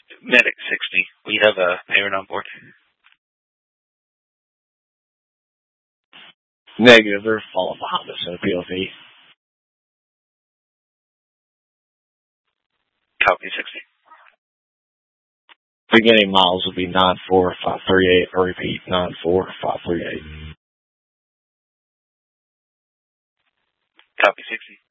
Medic 60. We have a parent on board. Negative, they're falling behind us in a POV. Copy 60. Beginning miles will be 94538. I repeat, 94538. Copy 60.